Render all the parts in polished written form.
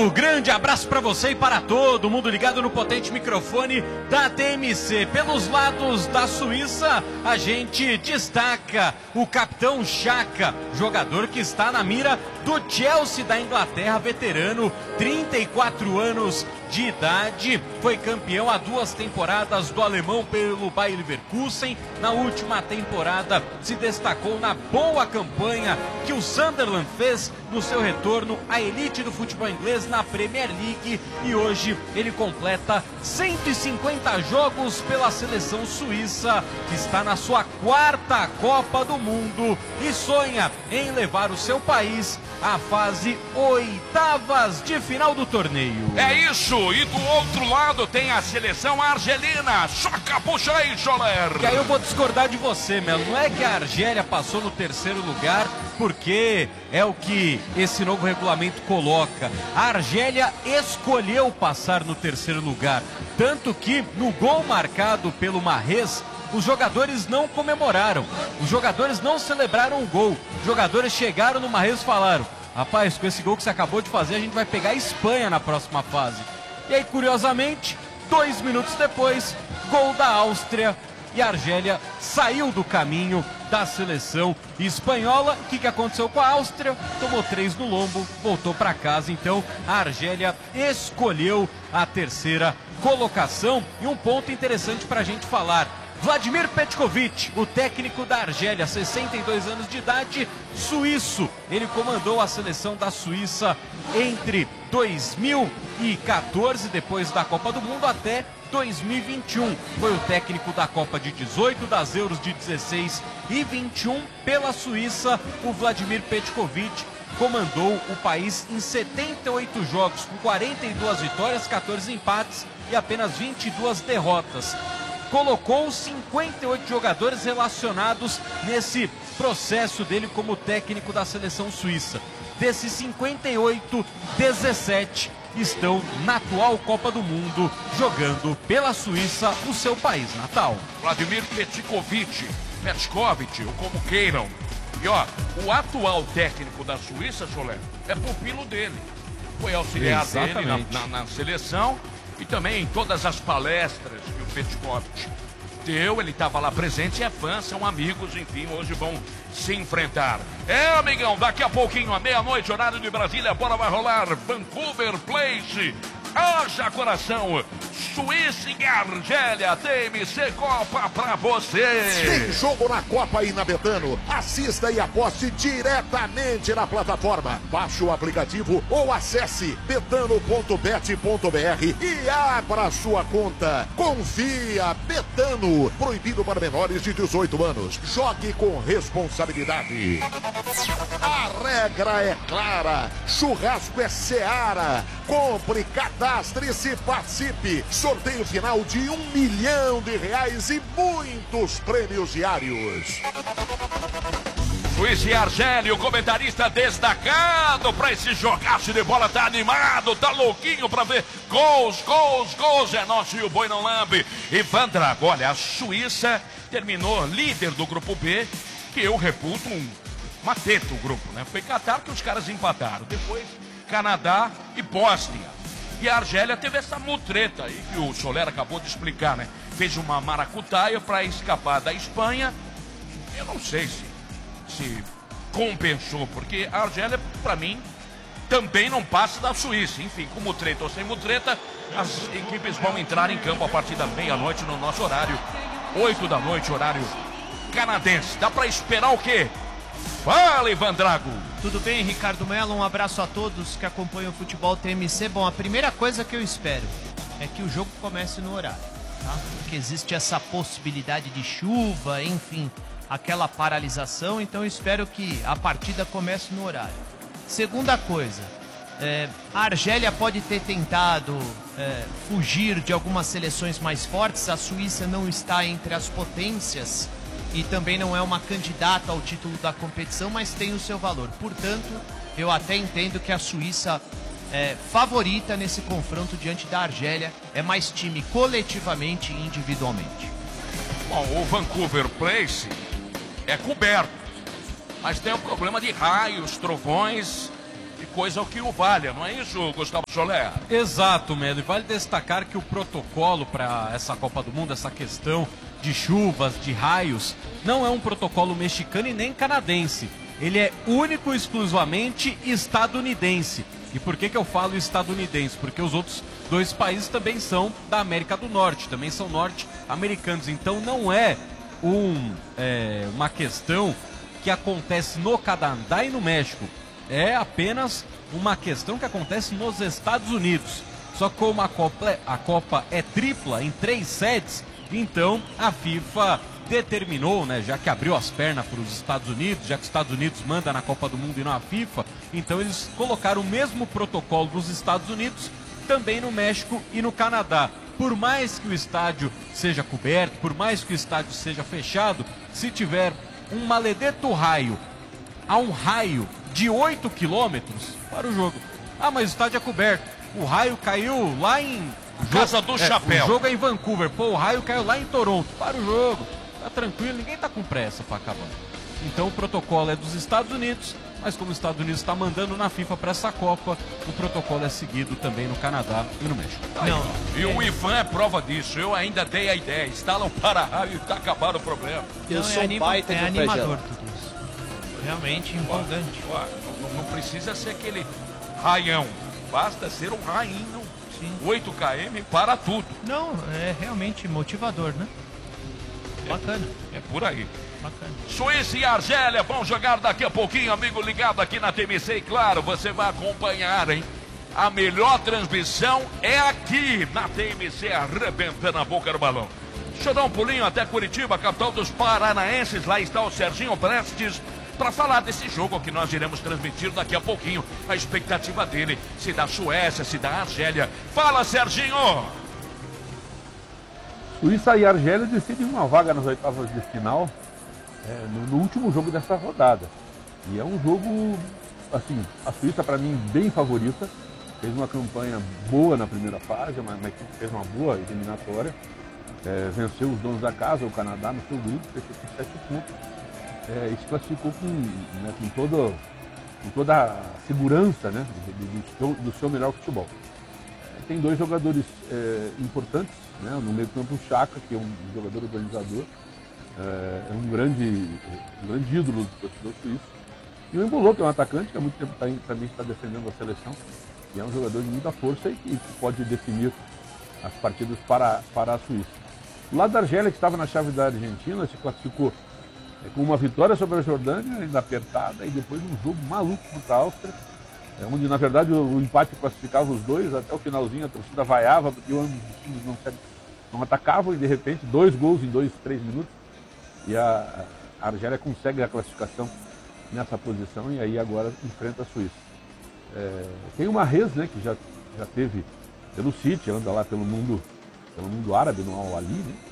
Muito grande abraço para você e para todo mundo ligado no potente microfone da TMC. Pelos lados da Suíça, a gente destaca o capitão Xhaka, jogador que está na mira do Chelsea da Inglaterra, veterano, 34 anos de idade, foi campeão há 2 temporadas do alemão pelo Bayer Leverkusen. Na última temporada se destacou na boa campanha que o Sunderland fez no seu retorno à elite do futebol inglês na Premier League, e hoje ele completa 150 jogos pela seleção suíça, que está na sua 4ª Copa do Mundo e sonha em levar o seu país à fase 8ª de final do torneio. É isso, e do outro lado tem a seleção argelina. Choca, puxa aí, Soler. E aí eu vou discordar de você, Melo. Não é que a Argélia passou no 3º lugar porque é o que esse novo regulamento coloca. A Argélia escolheu passar no 3º lugar, tanto que no gol marcado pelo Mahrez, os jogadores não comemoraram, os jogadores não celebraram o gol. Os jogadores chegaram no Mahrez e falaram: rapaz, com esse gol que você acabou de fazer, a gente vai pegar a Espanha na próxima fase. E aí, curiosamente, 2 minutos depois, gol da Áustria, e a Argélia saiu do caminho da seleção espanhola. O que aconteceu com a Áustria? Tomou 3 no lombo, voltou para casa. Então a Argélia escolheu a 3ª colocação. E um ponto interessante para a gente falar: Vladimir Petkovic, o técnico da Argélia, 62 anos de idade, suíço. Ele comandou a seleção da Suíça entre 2014, depois da Copa do Mundo, até 2021. Foi o técnico da Copa de 18, das Euros de 16 e 21. Pela Suíça, o Vladimir Petkovic comandou o país em 78 jogos, com 42 vitórias, 14 empates e apenas 22 derrotas. Colocou 58 jogadores relacionados nesse processo dele como técnico da seleção suíça. Desses 58, 17 estão na atual Copa do Mundo, jogando pela Suíça, o seu país natal. Vladimir Petkovic, ou como queiram. E ó, o atual técnico da Suíça, Soler, é pupilo dele. Foi auxiliar dele na seleção e também em todas as palestras que o Petkovic deu. Ele estava lá presente e é fã, são amigos, enfim, hoje vão se enfrentar. É, amigão, daqui a pouquinho, à meia-noite, horário de Brasília, a bola vai rolar. Vancouver Place, haja coração. Suíça e Argélia, TMC Copa pra você. Tem jogo na Copa aí na Betano. Assista e aposte diretamente na plataforma. Baixe o aplicativo ou acesse betano.bet.br e abra sua conta. Confia, Betano. Proibido para menores de 18 anos. Jogue com responsabilidade. A regra é clara. Churrasco é Seara. Compre, cadastre-se e participe. Sorteio final de R$1 milhão e muitos prêmios diários. Suíça e Argélia, o comentarista destacado para esse jogaço de bola, tá animado, tá louquinho para ver gols, é nosso e o boi não lambe. E Vandrago, olha, a Suíça terminou líder do grupo B, que eu reputo uma teta o grupo, né? Foi Catar que os caras empataram, depois Canadá e Bósnia. E a Argélia teve essa mutreta aí que o Soler acabou de explicar, né? Fez uma maracutaia para escapar da Espanha. Eu não sei se compensou, porque a Argélia, para mim, também não passa da Suíça. Enfim, com mutreta ou sem mutreta, as equipes vão entrar em campo a partir da meia-noite no nosso horário, 8 da noite, horário canadense. Dá para esperar o quê? Fala, Ivan Drago! Tudo bem, Ricardo Mello? Um abraço a todos que acompanham o futebol TMC. Bom, a primeira coisa que eu espero é que o jogo comece no horário, tá? Porque existe essa possibilidade de chuva, enfim, aquela paralisação. Então eu espero que a partida comece no horário. Segunda coisa, a Argélia pode ter tentado fugir de algumas seleções mais fortes. A Suíça não está entre as potências e também não é uma candidata ao título da competição, mas tem o seu valor. Portanto, eu até entendo que a Suíça é favorita nesse confronto diante da Argélia. É mais time coletivamente e individualmente. Bom, o Vancouver Place é coberto, mas tem um problema de raios, trovões e coisa que o valha, não é isso, Gustavo Soler? Exato, Melo. E vale destacar que o protocolo para essa Copa do Mundo, essa questão de chuvas, de raios, não é um protocolo mexicano e nem canadense. Ele é único e exclusivamente estadunidense. E por que eu falo estadunidense? Porque os outros dois países também são da América do Norte, também são norte-americanos. Então não é uma questão que acontece no Canadá e no México. É apenas uma questão que acontece nos Estados Unidos. Só que como a Copa é tripla, em 3 sedes, então a FIFA determinou, né, já que abriu as pernas para os Estados Unidos, já que os Estados Unidos manda na Copa do Mundo e não a FIFA, então eles colocaram o mesmo protocolo dos Estados Unidos também no México e no Canadá. Por mais que o estádio seja coberto, por mais que o estádio seja fechado, se tiver um maledeto raio a um raio de 8 quilômetros, para o jogo. Ah, mas o estádio é coberto. O raio caiu lá em... Casa do Chapéu. O jogo é em Vancouver. Pô, o raio caiu lá em Toronto. Para o jogo. Tá tranquilo, ninguém tá com pressa para acabar. Então o protocolo é dos Estados Unidos, mas como os Estados Unidos está mandando na FIFA para essa Copa, o protocolo é seguido também no Canadá e no México. Não. E o IFAM é prova disso. Eu ainda dei a ideia. Instala um para-raio e tá acabando o problema. Eu sou um baita de animador tudo isso. Realmente empolgante. Não precisa ser aquele raião. Basta ser um rainho. Sim. 8 km para tudo. Não, é realmente motivador, né? Bacana. É por aí. Bacana. Suíça e Argélia vão jogar daqui a pouquinho, amigo ligado aqui na TMC. E claro, você vai acompanhar, hein? A melhor transmissão é aqui na TMC, arrebentando a boca do balão. Deixa eu dar um pulinho até Curitiba, capital dos paranaenses. Lá está o Serginho Prestes para falar desse jogo que nós iremos transmitir daqui a pouquinho. A expectativa dele, se da Suécia, se da Argélia. Fala, Serginho! Suíça e Argélia decidem uma vaga nas oitavas de final no último jogo dessa rodada. E é um jogo, assim, a Suíça para mim bem favorita. Fez uma campanha boa na primeira fase, uma equipe que fez uma boa eliminatória. Venceu os donos da casa, o Canadá, no seu grupo, fechou com 7 pontos. E se classificou com toda a segurança, né, do seu melhor futebol. Tem 2 jogadores importantes, né, no meio campo o Chaka, que é um jogador organizador, é um grande ídolo do torcedor suíço. E o Embolo, que é um atacante que há muito tempo também está defendendo a seleção, e é um jogador de muita força e que pode definir as partidas para a Suíça. Do lado da Argélia, que estava na chave da Argentina, se classificou com uma vitória sobre a Jordânia, ainda apertada, e depois um jogo maluco contra a Áustria, onde na verdade o empate classificava os dois. Até o finalzinho a torcida vaiava, porque ambos os times não atacavam, e de repente 2 gols em 2, 3 minutos, e a Argélia consegue a classificação nessa posição, e aí agora enfrenta a Suíça. Tem uma Mahrez, né, que já teve pelo City, anda lá pelo mundo árabe, no Al-Ahly,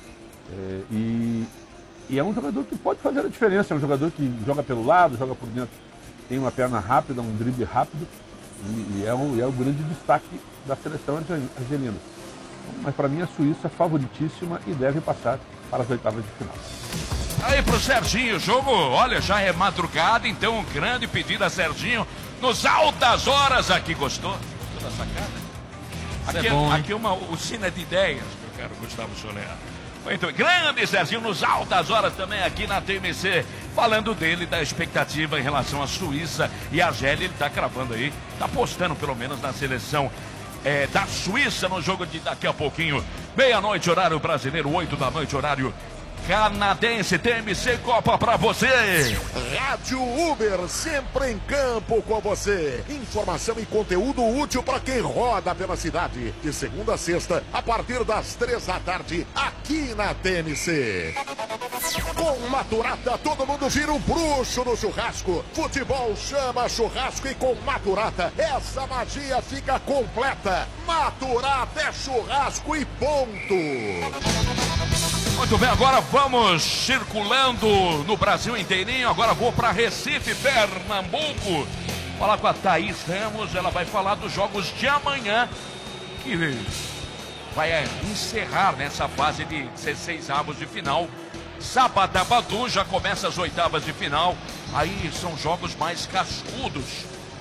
né? E é um jogador que pode fazer a diferença. É um jogador que joga pelo lado, joga por dentro, tem uma perna rápida, um drible rápido, e é o grande destaque da seleção argelina. Mas para mim a Suíça é favoritíssima e deve passar para as oitavas de final. Aí pro Serginho, o jogo, olha, já é madrugada, então um grande pedido a Serginho nos altas horas aqui. Gostou? Toda sacada? Aqui é bom, aqui uma usina de ideias que eu quero, Gustavo Soler. Muito grande, Serginho, nos altas horas também aqui na TMC, falando dele, da expectativa em relação à Suíça e a Argélia. Ele tá cravando aí, tá apostando pelo menos na seleção da Suíça no jogo de daqui a pouquinho. Meia-noite, horário brasileiro, 8 da noite, horário canadense. TMC Copa pra você. Rádio Uber, sempre em campo com você. Informação e conteúdo útil para quem roda pela cidade. De segunda a sexta, a partir das 3 da tarde, aqui na TMC. Com Maturata, todo mundo vira um bruxo no churrasco. Futebol chama churrasco, e com Maturata, essa magia fica completa. Maturata é churrasco e ponto. Muito bem, agora vamos circulando no Brasil inteirinho. Agora vou para Recife, Pernambuco, falar com a Thaís Ramos. Ela vai falar dos jogos de amanhã, que vai encerrar nessa fase de 16 avos de final. Sabatabadu já começa as oitavas de final. Aí são jogos mais cascudos,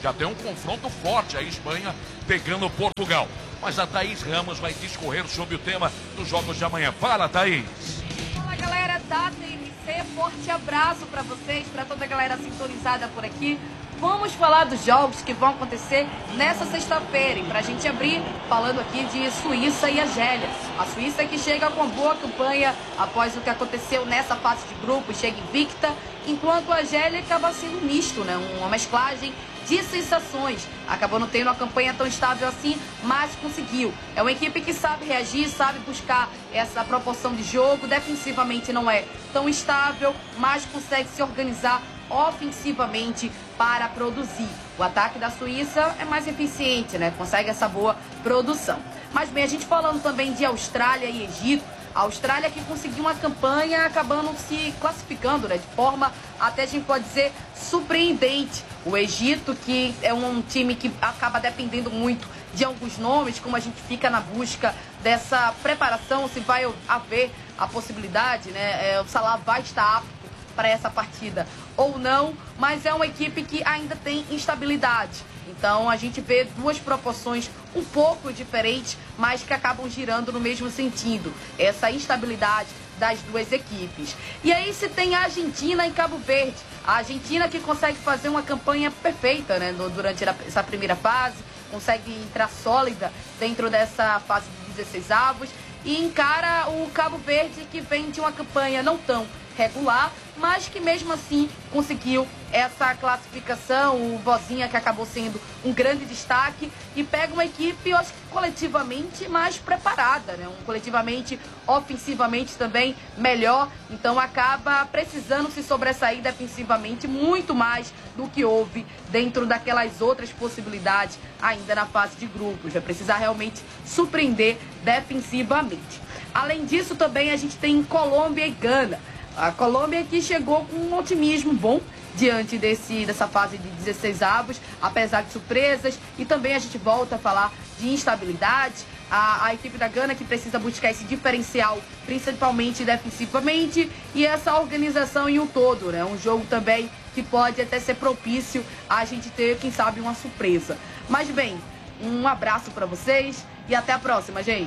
Já tem um confronto forte aí, Espanha pegando Portugal. Mas a Thaís Ramos vai discorrer sobre o tema dos jogos de amanhã. Fala, Thaís! Fala, galera da TMC, forte abraço para vocês, para toda a galera sintonizada por aqui. Vamos falar dos jogos que vão acontecer nessa sexta-feira. E para a gente abrir, falando aqui de Suíça e Argélia. A Suíça que chega com boa campanha após o que aconteceu nessa fase de grupo, chega invicta, enquanto a Argélia acaba sendo misto, né? Uma mesclagem de sensações. Acabou não tendo uma campanha tão estável assim, mas conseguiu. É uma equipe que sabe reagir, sabe buscar essa proporção de jogo. Defensivamente não é tão estável, mas consegue se organizar ofensivamente para produzir. O ataque da Suíça é mais eficiente, né? Consegue essa boa produção. Mas bem, a gente falando também de Austrália e Egito, a Austrália que conseguiu uma campanha acabando se classificando, né? De forma, até a gente pode dizer, surpreendente. O Egito, que é um time que acaba dependendo muito de alguns nomes, como a gente fica na busca dessa preparação, se vai haver a possibilidade, né? O Salah vai estar apto para essa partida ou não, mas é uma equipe que ainda tem instabilidade. Então a gente vê duas proporções um pouco diferentes, mas que acabam girando no mesmo sentido. Essa instabilidade das duas equipes. E aí se tem a Argentina e Cabo Verde. A Argentina que consegue fazer uma campanha perfeita, né, durante essa primeira fase, consegue entrar sólida dentro dessa fase de 16 avos e encara o Cabo Verde que vem de uma campanha não tão regular, mas que mesmo assim conseguiu essa classificação. O Vozinha que acabou sendo um grande destaque e pega uma equipe, eu acho que coletivamente mais preparada, né? Coletivamente, ofensivamente também melhor, então acaba precisando se sobressair defensivamente muito mais do que houve dentro daquelas outras possibilidades ainda na fase de grupos. Vai precisar realmente surpreender defensivamente. Além disso, também a gente tem Colômbia e Gana. A Colômbia que chegou com um otimismo bom diante dessa fase de 16 avos, apesar de surpresas, e também a gente volta a falar de instabilidade. A equipe da Gana que precisa buscar esse diferencial, principalmente defensivamente, e essa organização em um todo, né? Um jogo também que pode até ser propício a gente ter, quem sabe, uma surpresa. Mas bem, um abraço para vocês e até a próxima, gente.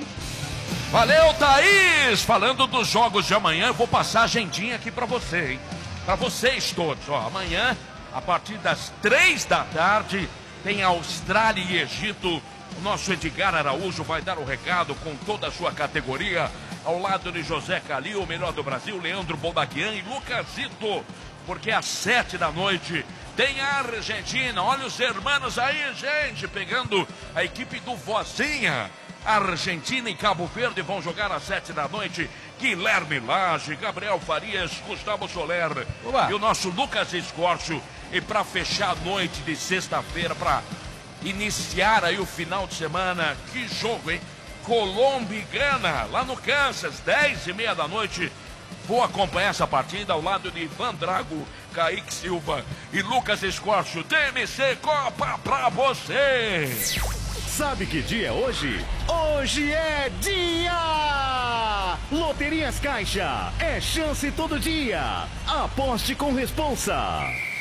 Valeu, Thaís! Falando dos jogos de amanhã, eu vou passar a agendinha aqui pra você, hein? Pra vocês todos, ó. Amanhã, a partir das 3 da tarde, tem Austrália e Egito. O nosso Edgar Araújo vai dar o recado com toda a sua categoria, ao lado de José Calil, o melhor do Brasil, Leandro Boldaquian e Lucas Zito. Porque às 7 da noite tem a Argentina. Olha os hermanos aí, gente, pegando a equipe do Vozinha. Argentina e Cabo Verde vão jogar às 7 da noite. Guilherme Lage, Gabriel Farias, Gustavo Soler e o nosso Lucas Escorcio. E para fechar a noite de sexta-feira, para iniciar aí o final de semana, que jogo, hein? Colômbia e Gana, lá no Kansas, 10h30 da noite. Vou acompanhar essa partida ao lado de Ivan Drago, Kaique Silva e Lucas Escorcio. TMC Copa pra você! Sabe que dia é hoje? Hoje é dia! Loterias Caixa, é chance todo dia. Aposte com responsa.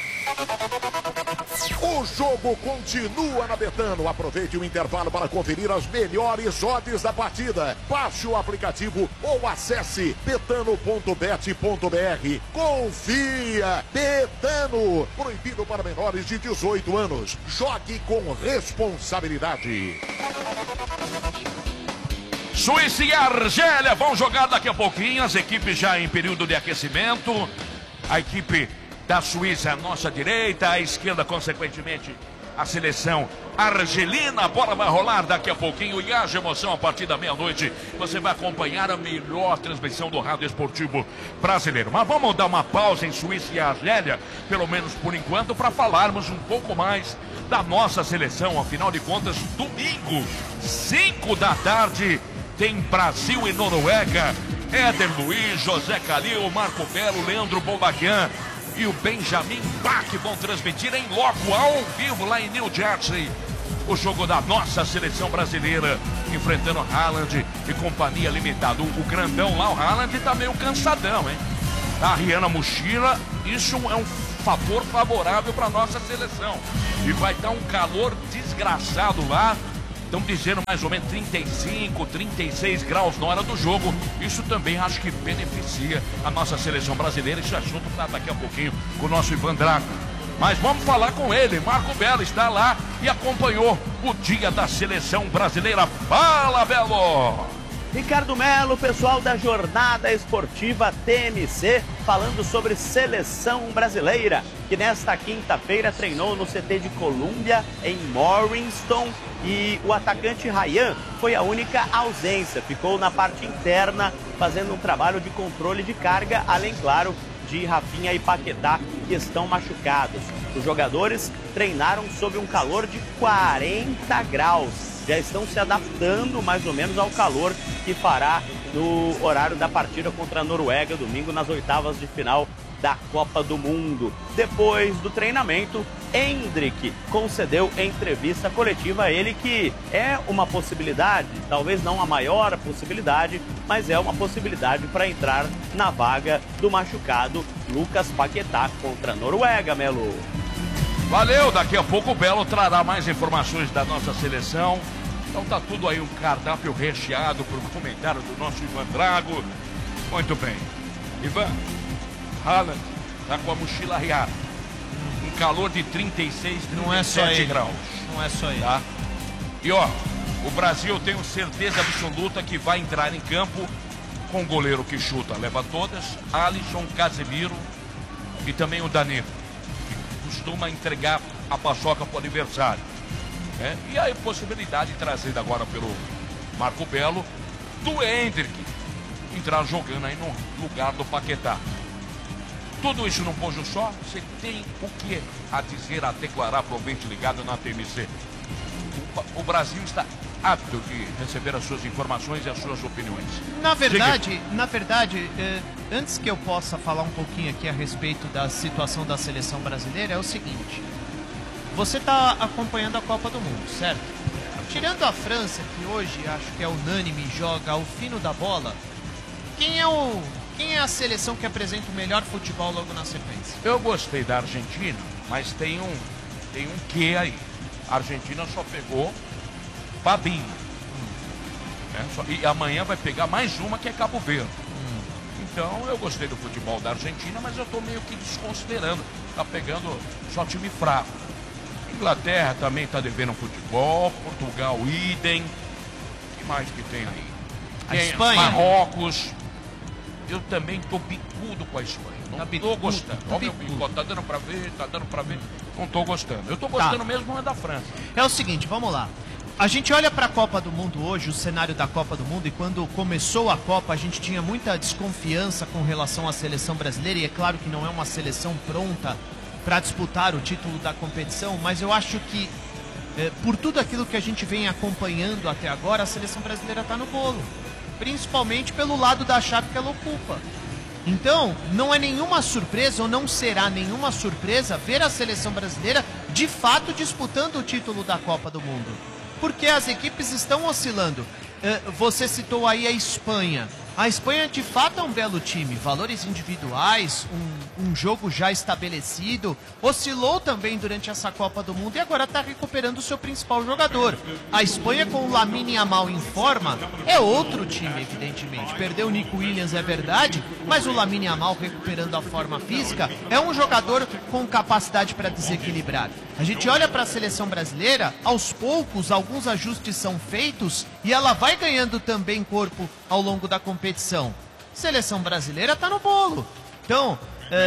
O jogo continua na Betano. Aproveite o intervalo para conferir as melhores odds da partida. Baixe o aplicativo ou acesse betano.bet.br. Confia! Betano. Proibido para menores de 18 anos. Jogue com responsabilidade. Suíça e Argélia vão jogar daqui a pouquinho. As equipes já em período de aquecimento. A equipe da Suíça à nossa direita, à esquerda, consequentemente, a seleção argelina. A bola vai rolar daqui a pouquinho e haja emoção a partir da meia-noite. Você vai acompanhar a melhor transmissão do rádio esportivo brasileiro. Mas vamos dar uma pausa em Suíça e Argélia, pelo menos por enquanto, para falarmos um pouco mais da nossa seleção. Afinal de contas, domingo, 5 da tarde, tem Brasil e Noruega. Éder Luiz, José Calil, Marco Belo, Leandro Boldaquian e o Benjamin Bach vão transmitir em loco, ao vivo, lá em New Jersey, o jogo da nossa seleção brasileira, enfrentando Haaland e companhia limitada. O grandão lá, o Haaland, tá meio cansadão, hein? Tá arriando a mochila, isso é um fator favorável para nossa seleção. E vai estar um calor desgraçado lá. Estão dizendo mais ou menos 35, 36 graus na hora do jogo. Isso também acho que beneficia a nossa seleção brasileira. Esse assunto está daqui a pouquinho com o nosso Ivan Drago. Mas vamos falar com ele. Marco Belo está lá e acompanhou o dia da seleção brasileira. Fala, Belo! Ricardo Melo, pessoal da Jornada Esportiva TMC, falando sobre seleção brasileira, que nesta quinta-feira treinou no CT de Colômbia, em Morriston, e o atacante Ryan foi a única ausência, ficou na parte interna, fazendo um trabalho de controle de carga, além, claro, de Rafinha e Paquetá, que estão machucados. Os jogadores treinaram sob um calor de 40 graus. Já estão se adaptando mais ou menos ao calor que fará no horário da partida contra a Noruega, domingo, nas oitavas de final da Copa do Mundo. Depois do treinamento, Endrick concedeu entrevista coletiva, ele que é uma possibilidade, talvez não a maior possibilidade, mas é uma possibilidade para entrar na vaga do machucado Lucas Paquetá contra a Noruega, Melo. Valeu, daqui a pouco o Belo trará mais informações da nossa seleção. Então tá tudo aí, um cardápio recheado por comentário do nosso Ivan Drago. Muito bem. Ivan, Haaland tá com a mochila arriada. Um calor de 36, 37 graus. Não é só ele. Tá? E ó, o Brasil, eu tenho certeza absoluta que vai entrar em campo com o goleiro que chuta, leva todas, Alisson, Casemiro e também o Danilo, que costuma entregar a paçoca pro adversário. E a possibilidade trazida agora pelo Marco Belo do Endrick entrar jogando aí no lugar do Paquetá. Tudo isso num bojo só. Você tem o que a dizer, a declarar para o ouvinte ligado na TMC? O Brasil está apto de receber as suas informações e as suas opiniões. Na verdade, antes que eu possa falar um pouquinho aqui a respeito da situação da seleção brasileira, é o seguinte. Você está acompanhando a Copa do Mundo, certo? Tirando a França, que hoje acho que é unânime, joga ao fino da bola, quem é a seleção que apresenta o melhor futebol logo na sequência? Eu gostei da Argentina, mas tem um quê aí. A Argentina só pegou Fabinho. E amanhã vai pegar mais uma, que é Cabo Verde. Então eu gostei do futebol da Argentina, mas eu estou meio que desconsiderando. Tá pegando só time fraco. Inglaterra também está devendo futebol, Portugal idem. O que mais que tem aí? A Espanha. Marrocos. Eu também tô bicudo com a Espanha. Não tô gostando. Olha o meu bigode, tá dando pra ver. Não tô gostando. Eu tô gostando mesmo da França. É o seguinte, vamos lá. A gente olha para a Copa do Mundo hoje, o cenário da Copa do Mundo, e quando começou a Copa a gente tinha muita desconfiança com relação à seleção brasileira, e é claro que não é uma seleção pronta para disputar o título da competição, mas eu acho que por tudo aquilo que a gente vem acompanhando até agora, a seleção brasileira está no bolo, principalmente pelo lado da chave que ela ocupa. Então, não é nenhuma surpresa, ou não será nenhuma surpresa, ver a seleção brasileira de fato disputando o título da Copa do Mundo. Porque as equipes estão oscilando. Você citou aí a Espanha. A Espanha de fato é um belo time, valores individuais, um jogo já estabelecido, oscilou também durante essa Copa do Mundo e agora está recuperando o seu principal jogador. A Espanha com o Lamine Yamal em forma é outro time, evidentemente. Perdeu o Nico Williams, é verdade, mas o Lamine Yamal recuperando a forma física é um jogador com capacidade para desequilibrar. A gente olha para a seleção brasileira, aos poucos alguns ajustes são feitos e ela vai ganhando também corpo ao longo da competição. Seleção brasileira está no bolo. Então,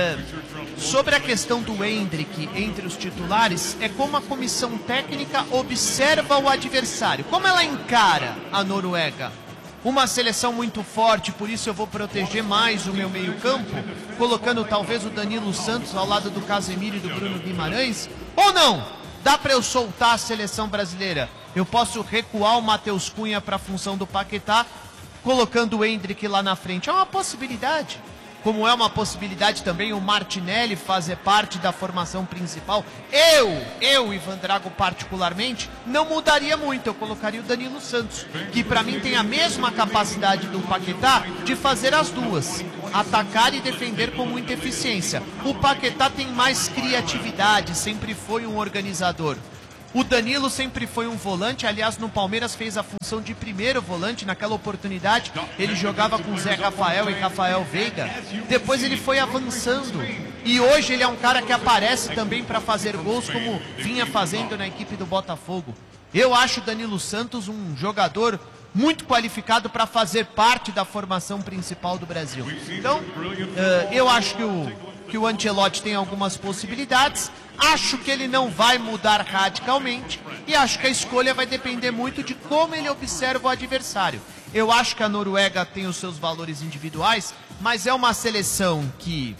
sobre a questão do Endrick entre os titulares, é como a comissão técnica observa o adversário. Como ela encara a Noruega? Uma seleção muito forte, por isso eu vou proteger mais o meu meio-campo, colocando talvez o Danilo Santos ao lado do Casemiro e do Bruno Guimarães? Ou não? Dá para eu soltar a seleção brasileira? Eu posso recuar o Matheus Cunha para a função do Paquetá, colocando o Endrick lá na frente. É uma possibilidade. como é uma possibilidade também o Martinelli fazer parte da formação principal, eu, Ivan Drago particularmente, não mudaria muito. Eu colocaria o Danilo Santos, que para mim tem a mesma capacidade do Paquetá de fazer as duas, atacar e defender com muita eficiência. O Paquetá tem mais criatividade, sempre foi um organizador. O Danilo sempre foi um volante, aliás, no Palmeiras fez a função de primeiro volante. Naquela oportunidade, ele jogava com Zé Rafael e Rafael Veiga. Depois ele foi avançando. E hoje ele é um cara que aparece também para fazer gols, como vinha fazendo na equipe do Botafogo. Eu acho o Danilo Santos um jogador muito qualificado para fazer parte da formação principal do Brasil. Então, eu acho que o Ancelotti tem algumas possibilidades. Acho que ele não vai mudar radicalmente e acho que a escolha vai depender muito de como ele observa o adversário. Eu acho que a Noruega tem os seus valores individuais, mas é uma seleção que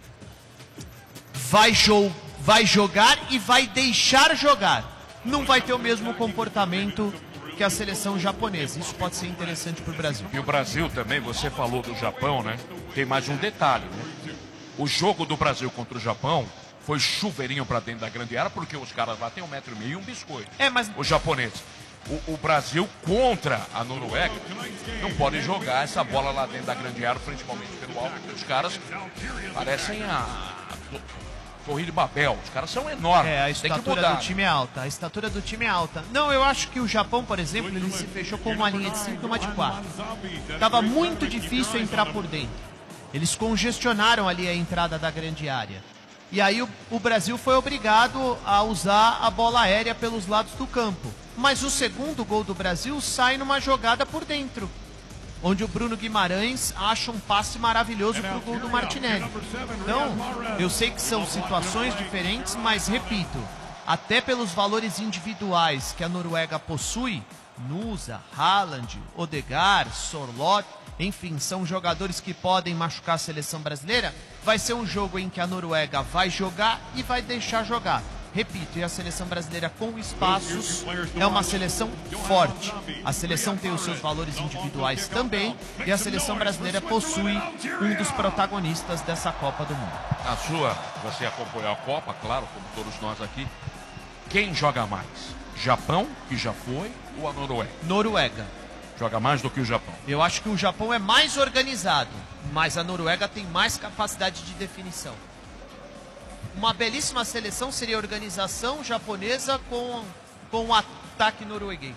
vai jogar e vai deixar jogar. Não vai ter o mesmo comportamento que a seleção japonesa. Isso pode ser interessante para o Brasil. E o Brasil também, você falou do Japão, né? Tem mais um detalhe, né? O jogo do Brasil contra o Japão foi chuveirinho para dentro da grande área, porque os caras lá têm 1,5 metro e um biscoito. Mas os japoneses. O Brasil contra a Noruega não pode jogar essa bola lá dentro da grande área, principalmente pelo alto, porque os caras parecem a Torre de Babel. Os caras são enormes. A estatura do time é alta. A estatura do time é alta. Não, eu acho que o Japão, por exemplo, ele se fechou com uma linha de 5 e uma de 4. Tava muito difícil entrar por dentro. Eles congestionaram ali a entrada da grande área. E aí o Brasil foi obrigado a usar a bola aérea pelos lados do campo. Mas o segundo gol do Brasil sai numa jogada por dentro, onde o Bruno Guimarães acha um passe maravilhoso para o gol do Martinelli. Então, eu sei que são situações diferentes, mas repito, até pelos valores individuais que a Noruega possui, Nusa, Haaland, Odegaard, Sorloth, enfim, são jogadores que podem machucar a seleção brasileira. Vai ser um jogo em que a Noruega vai jogar e vai deixar jogar. Repito, e a seleção brasileira com espaços é uma seleção forte. A seleção tem os seus valores individuais também e a seleção brasileira possui um dos protagonistas dessa Copa do Mundo. Você acompanhou a Copa, claro, como todos nós aqui. Quem joga mais? Japão, que já foi, ou a Noruega? Noruega. Joga mais do que o Japão. Eu acho que o Japão é mais organizado, mas a Noruega tem mais capacidade de definição. Uma belíssima seleção seria a organização japonesa com o ataque norueguês.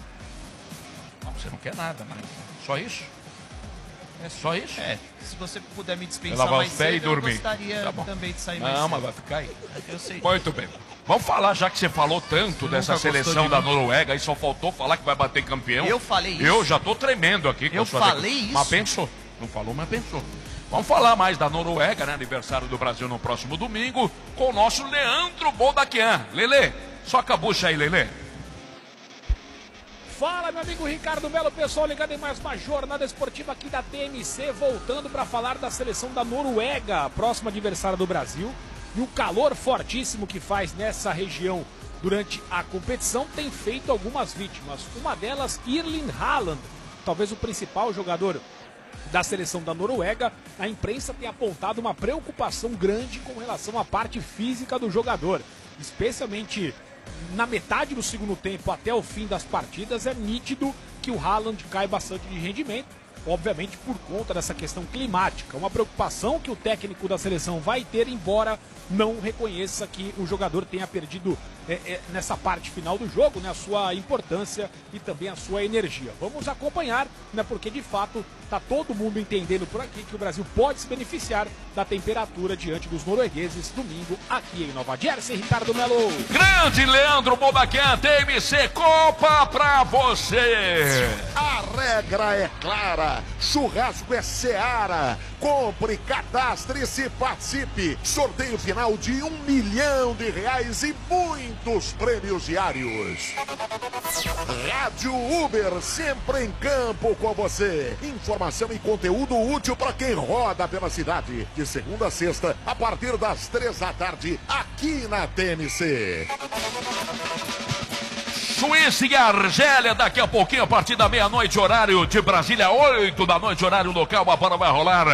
Não, você não quer nada, mas só isso? É só isso? Se você puder me dispensar mais cedo, eu gostaria também de sair mais cedo. Não, mas vai ficar aí. Eu sei. Muito bem. Vamos falar, já que você falou tanto dessa seleção da Noruega, e só faltou falar que vai bater campeão. Eu falei isso. Eu já tô tremendo aqui. Eu falei isso. Mas pensou. Não falou, mas pensou. Vamos falar mais da Noruega, né? Aniversário do Brasil no próximo domingo, com o nosso Leandro Bodaquian. Lelê, só a cabucha aí, Lelê. Fala, meu amigo Ricardo Melo, pessoal ligado em mais uma jornada esportiva aqui da TMC, voltando para falar da seleção da Noruega, próximo adversário do Brasil. E o calor fortíssimo que faz nessa região durante a competição tem feito algumas vítimas. Uma delas, Erling Haaland, talvez o principal jogador da seleção da Noruega. A imprensa tem apontado uma preocupação grande com relação à parte física do jogador, especialmente na metade do segundo tempo até o fim das partidas. É nítido que o Haaland cai bastante de rendimento, obviamente por conta dessa questão climática. Uma preocupação que o técnico da seleção vai ter, embora não reconheça que o jogador tenha perdido nessa parte final do jogo, né, a sua importância e também a sua energia. Vamos acompanhar, né, porque de fato está todo mundo entendendo por aqui que o Brasil pode se beneficiar da temperatura diante dos noruegueses domingo aqui em Nova Jersey. Ricardo Melo. Grande Leandro Bodaquian, TMC Copa pra você. A regra é clara, churrasco é Seara. Compre, cadastre-se, participe. Sorteio final de R$1 milhão e muitos prêmios diários. Rádio Uber, sempre em campo com você. Informação e conteúdo útil para quem roda pela cidade. De segunda a sexta, a partir das 3 da tarde, aqui na TMC. Suíça e Argélia, daqui a pouquinho, a partir da meia-noite, horário de Brasília, 8 da noite, horário local, a bola vai rolar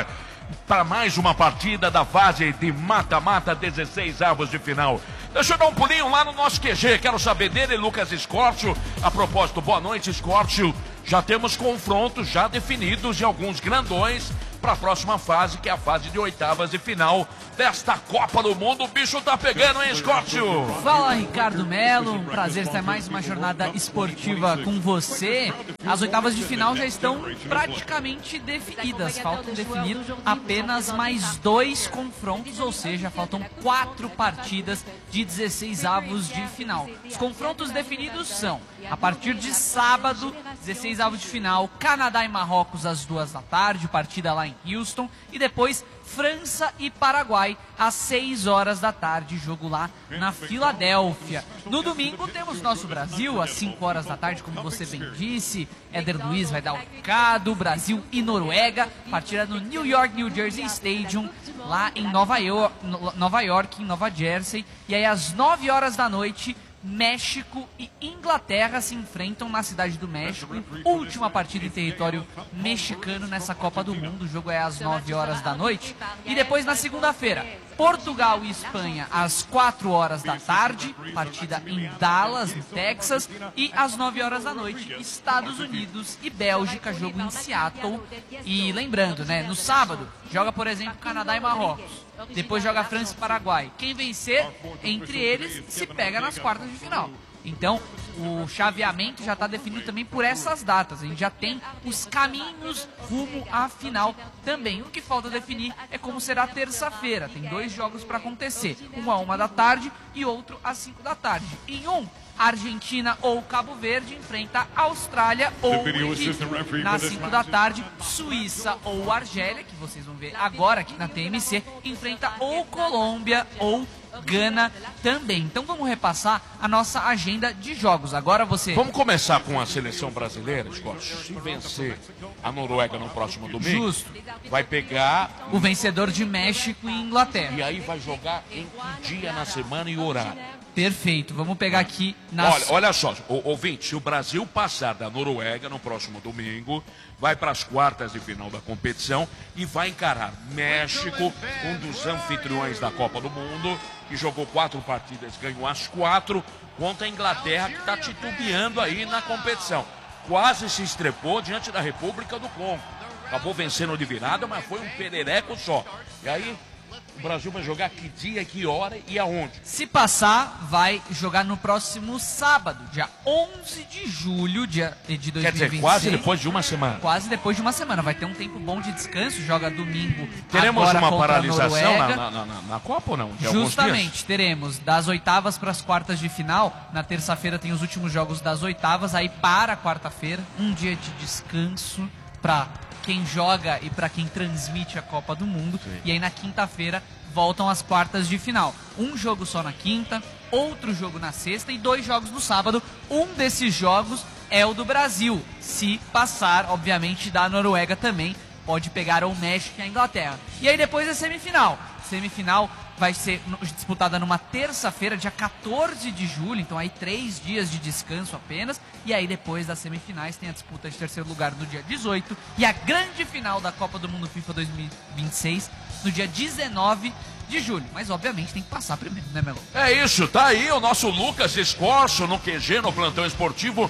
para mais uma partida da fase de mata-mata, 16 avos de final. Deixa eu dar um pulinho lá no nosso QG, quero saber dele, Lucas Escortio. A propósito, boa noite, Escortio. Já temos confrontos já definidos de alguns grandões para a próxima fase, que é a fase de oitavas de final desta Copa do Mundo. O bicho tá pegando, hein, Escortio? Fala, Ricardo Melo, um prazer estar em mais uma jornada esportiva com você. As oitavas de final já estão praticamente definidas, faltam definir apenas mais 2 confrontos, ou seja, faltam 4 partidas de 16 avos de final. Os confrontos definidos são, a partir de sábado, 16 avos de final, Canadá e Marrocos às 2 da tarde, partida lá em Houston, e depois França e Paraguai às 6 horas da tarde, jogo lá na Filadélfia. No domingo temos nosso Brasil às 5 horas da tarde, como você bem disse. Éder Luiz vai dar o recado, Brasil e Noruega, partida no New York, New Jersey Stadium, lá em Nova York, em Nova Jersey. E aí às 9 horas da noite, México e Inglaterra se enfrentam na Cidade do México, última partida em território mexicano nessa Copa do Mundo. O jogo é às 9 horas da noite. E depois na segunda-feira, Portugal e Espanha às 4 horas da tarde, partida em Dallas, no Texas. E às 9 horas da noite, Estados Unidos e Bélgica, jogo em Seattle. E lembrando, né, no sábado joga, por exemplo, Canadá e Marrocos. Depois joga França e Paraguai. Quem vencer entre eles se pega nas quartas de final. Então, o chaveamento já está definido também por essas datas. A gente já tem os caminhos rumo à final também. O que falta definir é como será terça-feira. Tem 2 jogos para acontecer. Um à 1 da tarde e outro às 5 da tarde. Em um, Argentina ou Cabo Verde enfrenta Austrália ou Egito. Nas 5 da tarde, Suíça ou Argélia, que vocês vão ver agora aqui na TMC, enfrenta ou Colômbia ou Gana também. Então vamos repassar a nossa agenda de jogos. Agora você... Vamos começar com a seleção brasileira, Scott. Se vencer a Noruega no próximo domingo, justo, vai pegar o vencedor de México e Inglaterra. E aí vai jogar em que dia na semana e horário? Perfeito, vamos pegar aqui nas... Olha só, ouvinte, se o Brasil passar da Noruega no próximo domingo, vai para as quartas de final da competição e vai encarar México, um dos anfitriões da Copa do Mundo, que jogou 4 partidas, ganhou as 4, contra a Inglaterra, que está titubeando aí na competição. Quase se estrepou diante da República do Congo. Acabou vencendo de virada, mas foi um perereco só. E aí... o Brasil vai jogar que dia, que hora e aonde? Se passar, vai jogar no próximo sábado, dia 11 de julho de 2026. Quer dizer, quase depois de uma semana. Quase depois de uma semana. Vai ter um tempo bom de descanso, joga domingo. Teremos uma paralisação na Copa ou não? De justamente, teremos das oitavas para as quartas de final. Na terça-feira tem os últimos jogos das oitavas, aí para a quarta-feira, um dia de descanso para quem joga e para quem transmite a Copa do Mundo. Sim. E aí na quinta-feira voltam as quartas de final. Um jogo só na quinta, outro jogo na sexta e 2 jogos no sábado. Um desses jogos é o do Brasil. Se passar, obviamente, da Noruega também. Pode pegar o México e a Inglaterra. E aí depois é semifinal. Semifinal vai ser disputada numa terça-feira, dia 14 de julho, então aí 3 dias de descanso apenas, e aí depois das semifinais tem a disputa de terceiro lugar no dia 18, e a grande final da Copa do Mundo FIFA 2026 no dia 19 de julho, mas obviamente tem que passar primeiro, né, Melo? É isso, tá aí o nosso Lucas Escorcio no QG, no Plantão Esportivo,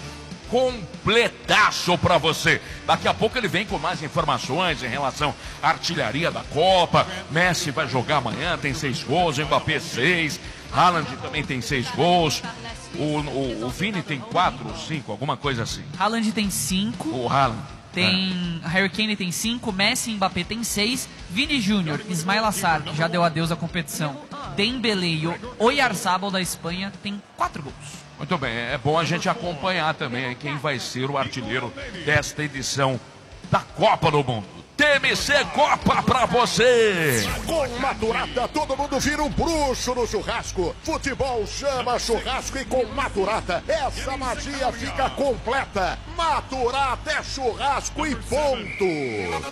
completaço pra você. Daqui a pouco ele vem com mais informações em relação à artilharia da Copa. Messi vai jogar amanhã, tem 6 gols, Mbappé 6, Haaland também tem 6 gols. O Vini tem 4 ou 5, alguma coisa assim. Haaland tem 5. O Haaland. Tem Harry Kane tem 5, Messi e Mbappé tem 6, Vini Júnior, Ismail Assar, que já deu adeus à competição, Dembélé e Oyarzabal da Espanha tem 4 gols. Muito bem, é bom a gente acompanhar também quem vai ser o artilheiro desta edição da Copa do Mundo. TMC Copa pra você! Com Maturata, todo mundo vira um bruxo no churrasco. Futebol chama churrasco e com Maturata, essa magia fica completa. Maturata é churrasco e ponto!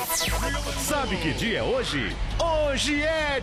Sabe que dia é hoje? Hoje é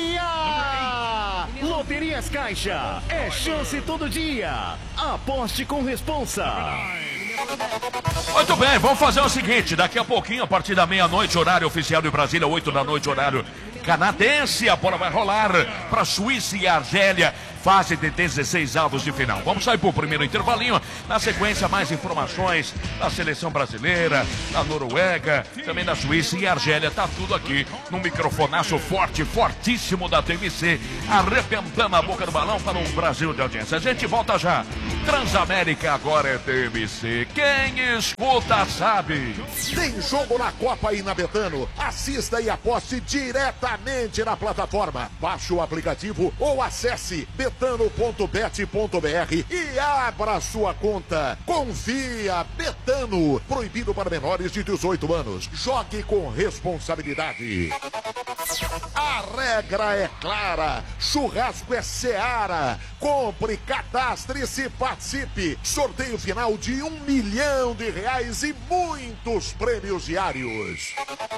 dia! Loterias Caixa, é chance todo dia. Aposte com responsa. Muito bem, vamos fazer o seguinte, daqui a pouquinho, a partir da meia-noite, horário oficial de Brasília, 8 da noite, horário canadense, a bola vai rolar para Suíça e Argélia, fase de 16 avos de final. Vamos sair para o primeiro intervalinho, na sequência mais informações da seleção brasileira, da Noruega, também da Suíça e Argélia, tá tudo aqui no microfonaço forte, fortíssimo da TMC, arrebentando a boca do balão para um Brasil de audiência. A gente volta já. Transamérica agora é TMC, quem escuta sabe. Tem jogo na Copa aí na Betano, assista e aposte diretamente na plataforma. Baixe o aplicativo ou acesse betano.bet.br e abra sua conta. Confia, Betano. Proibido para menores de 18 anos. Jogue com responsabilidade. A regra é clara. Churrasco é Seara. Compre, cadastre-se e participe. Sorteio final de R$1 milhão e muitos prêmios diários.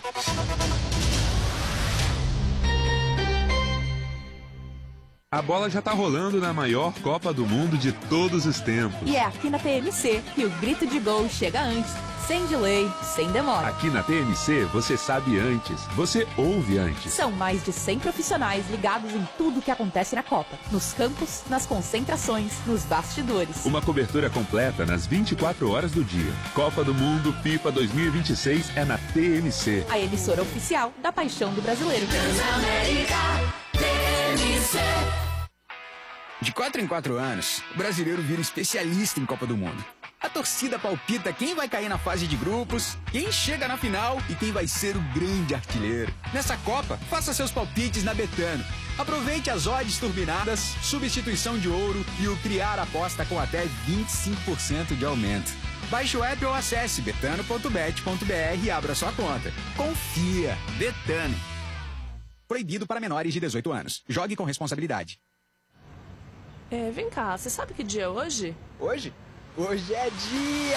A bola já tá rolando na maior Copa do Mundo de todos os tempos. E é aqui na TMC que o grito de gol chega antes, sem delay, sem demora. Aqui na TMC você sabe antes, você ouve antes. São mais de 100 profissionais ligados em tudo que acontece na Copa. Nos campos, nas concentrações, nos bastidores. Uma cobertura completa nas 24 horas do dia. Copa do Mundo FIFA 2026 é na TMC. A emissora oficial da paixão do brasileiro. Transamérica, TMC. De 4 em 4 anos, o brasileiro vira especialista em Copa do Mundo. A torcida palpita quem vai cair na fase de grupos, quem chega na final e quem vai ser o grande artilheiro. Nessa Copa, faça seus palpites na Betano. Aproveite as odds turbinadas, substituição de ouro e o criar aposta com até 25% de aumento. Baixe o app ou acesse betano.bet.br e abra sua conta. Confia, Betano. Proibido para menores de 18 anos. Jogue com responsabilidade. Vem cá, você sabe que dia é hoje? Hoje? Hoje é dia